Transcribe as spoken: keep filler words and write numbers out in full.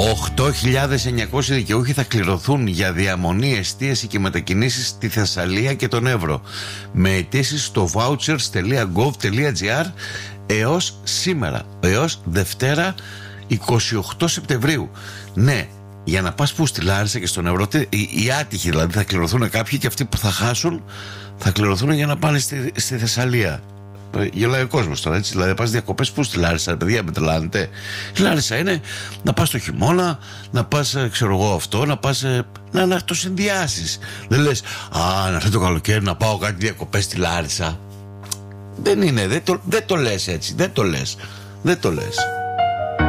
οκτώ χιλιάδες εννιακόσιοι δικαιούχοι θα κληρωθούν για διαμονή, εστίαση και μετακινήσεις στη Θεσσαλία και τον Εύρο με αιτήσεις στο vouchers τελεία gov τελεία gr έως σήμερα, έως Δευτέρα εικοστή όγδοη Σεπτεμβρίου. Ναι, για να πας που στη Λάρισα και στον Εύρο, οι, οι άτυχοι δηλαδή θα κληρωθούν κάποιοι, και αυτοί που θα χάσουν θα κληρωθούν για να πάνε στη, στη Θεσσαλία. Γελάει ο κόσμος τώρα, έτσι. Δηλαδή, πας διακοπές πού στη Λάρισα, παιδιά, με τρελάνετε. Η Λάρισα είναι να πας το χειμώνα, να πας, ξέρω εγώ, αυτό, να πας. Να, να το συνδυάσεις. Δεν λες, α, να έρθει το καλοκαίρι να πάω κάτι διακοπές στη Λάρισα. Δεν είναι, δεν το, δεν το λες έτσι. Δεν το λες. Δεν το λες.